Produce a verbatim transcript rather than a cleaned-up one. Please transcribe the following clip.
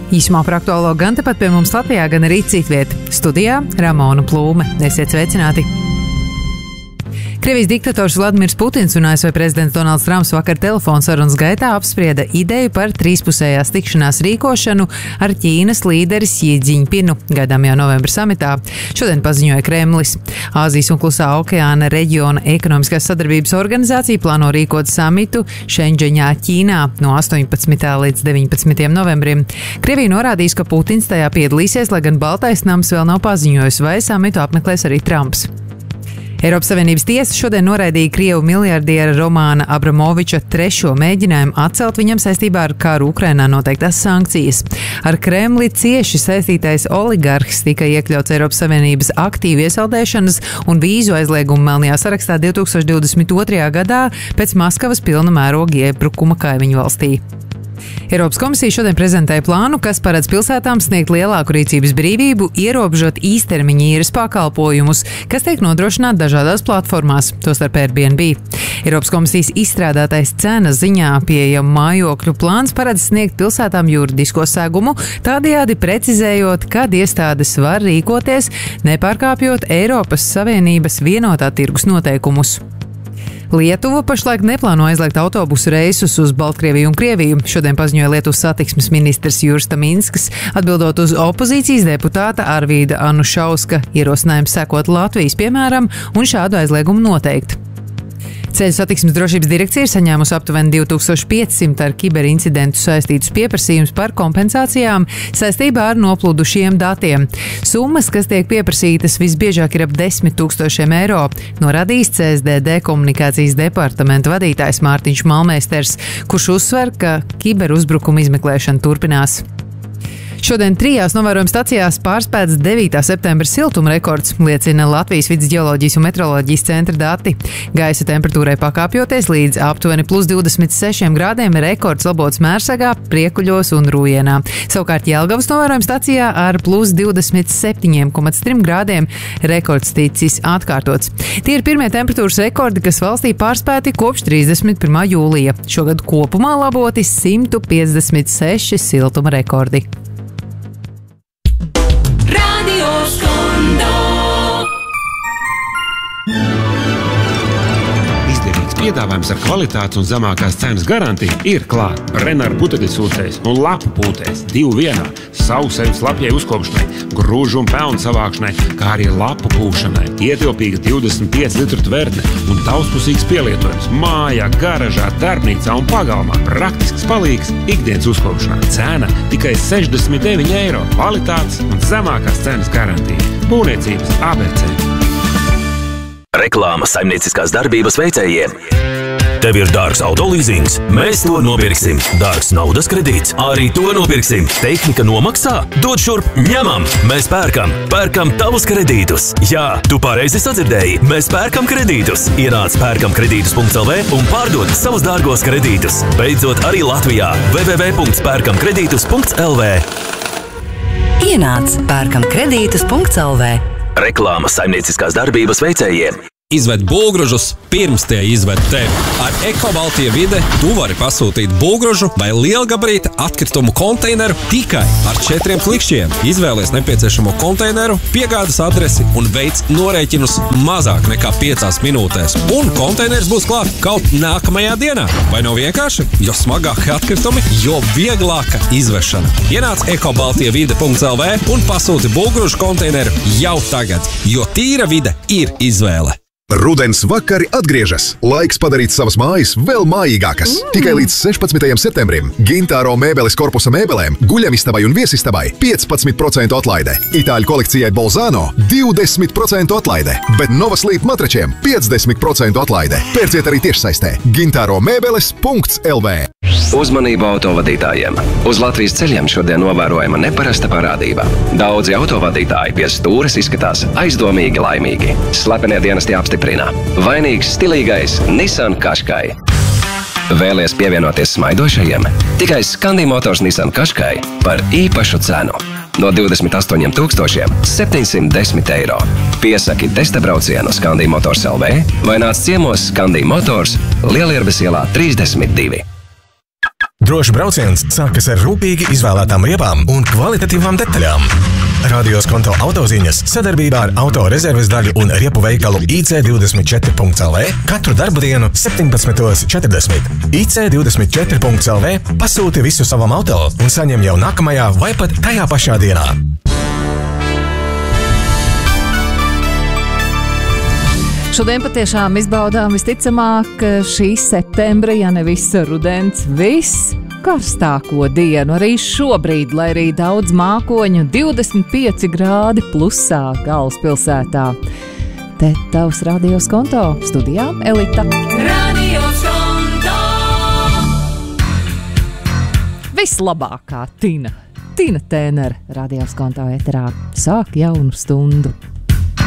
Īsumā par aktuālo gan tepat pie mums Latvijā, gan arī citviet. Studijā Ramona Plūme. Esiet sveicināti! Krievijas diktators Vladimirs Putins un A S V prezidents Donalds Trumps vakar telefonsarunas gaitā apsprieda ideju par trīspusējās tikšanās rīkošanu ar Ķīnas līderi Xi Jinpingu gaidāmajā novembra samitā. Šodien paziņoja Kremlis. Āzijas un Klusā okeāna reģiona ekonomiskās sadarbības organizācija plāno rīkot samitu Šenžeņā, Ķīnā no astoņpadsmitā līdz deviņpadsmitajam novembrim. Krievija norādījis, ka Putins tajā piedalīsies, lai gan Baltais nams vēl nav paziņojis, vai samitu apmeklēs arī Trumps. Eiropas Savienības tiesa šodien noraidīja Krievu miljardiera Romāna Abramoviča trešo mēģinājumu atcelt viņam saistībā ar karu Ukrainā noteiktās sankcijas. Ar Kremli cieši saistītais oligarhs tika iekļauts Eiropas Savienības aktīvu iesaldēšanas un vīzu aizliegumu melnajā sarakstā divtūkstoš divdesmit otrajā gadā pēc Maskavas pilna mēroga iebrukuma kaimiņu valstī. Eiropas komisija šodien prezentēja plānu, kas paredz pilsētām sniegt lielāku rīcības brīvību, ierobežot īstermiņa īres pakalpojumus, kas tiek nodrošināti dažādās platformās, tostarp Airbnb. Eiropas komisijas izstrādātais cenas ziņā pieejamu mājokļu plāns paredz sniegt pilsētām juridisko segumu, tādējādi precizējot, kad iestādes var rīkoties, nepārkāpjot Eiropas Savienības vienotā tirgus noteikumus. Lietuva pašlaik neplāno aizliegt autobusu reisus uz Baltkrieviju un Krieviju. Šodien paziņoja Lietuvas satiksmes ministrs Juris Taminskas, atbildot uz opozīcijas deputāta Arvīda Anušauska ierosinājumu sekot Latvijas piemēram un šādu aizliegumu noteikt. Ceļu satiksmes drošības direkcija ir saņēmusi aptuveni divtūkstoš piecsimt ar kiberincidentu saistītus pieprasījumus par kompensācijām saistībā ar noplūdušiem datiem. Summas, kas tiek pieprasītas, visbiežāk ir ap desmit tūkstošiem eiro, norādījis C S D D komunikācijas departamenta vadītājs Mārtiņš Malmeisters, kurš uzsver, ka kiberuzbrukuma izmeklēšana turpinās. Šodien trijās novērojuma stacijās pārspēts devītā septembra siltuma rekords, liecina Latvijas Vides ģeoloģijas un meteoroloģijas centra dati. Gaisa temperatūrai pakāpjoties līdz aptuveni plus divdesmit sešiem grādiem rekords labots Mērsagā, Priekuļos un Rūjienā. Savukārt Jelgavas novērojuma stacijā ar plus divdesmit septiņiem komats trim grādiem rekords ticis atkārtots. Tie ir pirmie temperatūras rekordi, kas valstī pārspēti kopš trīsdesmit pirmā jūlija. Šogad kopumā laboti simt piecdesmit seši siltuma rekordi. Izdevīgs piedāvājums ar kvalitātes un zemākās cenas garantiju ir klāt. Renāra putekļu sūcējs un lapu pūtējs divu vienā, sausējums lapjai uzkopšanai, grūžu un pelnu savākšanai, kā arī lapu pūšanai. Ietilpīga divdesmit pieci litru tvertne un daudzpusīgs pielietojums mājā, garažā, darbnīcā un pagalmā. Praktisks palīgs ikdienas uzkopšanā. Cena tikai sešdesmit deviņi eiro. Kvalitātes un zemākās cenas garantija. Būvniecības A B C. Reklāma saimnieciskās darbības veicējiem. Tev ir dārgs autolīzings? Mēs to nopirksim. Dārgs naudas kredīts? Arī to nopirksim. Tehnika nomaksā? Dod šurp, ņemam! Mēs pērkam. Pērkam tavus kredītus. Jā, tu pareizi sadzirdēji. Mēs pērkam kredītus. Ienāc pērkam kredītus punkts L V un pārdod savus dārgos kredītus. Beidzot arī Latvijā. w w w punkts pērkam kredītus punkts L V. Ienāc pērkam kredītus punkts L V. Reklāma saimnieciskās darbības veicējiem. Izved būvgrūžus pirms tie izved tevi. Ar Eko Baltija vide tu vari pasūtīt būvgrūžu vai lielgabarīta atkritumu konteineru tikai ar četriem klikšķiem. Izvēlies nepieciešamo konteineru, piegādes adresi un veic norēķinus mazāk nekā piecās minūtēs. Un konteiners būs klāt kaut nākamajā dienā. Vai nav vienkārši? Jo smagāki atkritumi, jo vieglāka izvešana. Ienāc eko baltija vide punkts L V un pasūti būvgrūžu konteineru jau tagad, jo tīra vide ir izvēle. Rudens vakari atgriežas. Laiks padarīt savas mājas vēl mājīgākas. Tikai līdz sešpadsmitajam septembrim Gintāro mēbeles korpusa mēbelēm, guļamistabai un viesistabai piecpadsmit procentu atlaide. Itāļu kolekcijai Bolzano divdesmit procentu atlaide. Bet Nova Sleep matračiem piecdesmit procentu atlaide. Pērciet arī tiešsaistē Gintāro mēbeles punkts L V. Uzmanību autovadītājiem. Uz Latvijas ceļiem šodien novērojama neparasta parādība. Daudzi autovadītāji pie stūres izskatās aizdomīgi laimīgi. Slepenie dienesti apstiprina. Vainīgs stilīgais Nissan Qashqai. Vēlies pievienoties smaidošajiem? Tikai Scandi Motors Nissan Qashqai par īpašu cenu. No divdesmit astoņiem tūkstošiem septiņsimt desmit eiro. Piesaki testa braucienu Scandi Motors L V vai nāc ciemos Scandi Motors Lielierbes ielā trīsdesmit divi. Drošs brauciens sākas ar rūpīgi izvēlētām riepām un kvalitatīvām detaļām. Radios konto autoziņas sadarbībā ar auto rezerves daļu un riepu veikalu I C divdesmit četri punkts L V katru darbu dienu septiņpadsmit četrdesmit. I C divdesmit četri punkts L V pasūti visu savam auto un saņem jau nākamajā vai pat tajā pašā dienā. Šodien patiešām izbaudām visticamāk šīs septembra, ja ne visa rudens, viss karstāko dienu. Arī šobrīd, lai arī daudz mākoņu, divdesmit pieci grādi plusā galvaspilsētā. Te tavs radios konto, studijā Elita. Radios konto! Vislabākā Tina. Tina Tēnere radios konto eterā sāk jaunu stundu.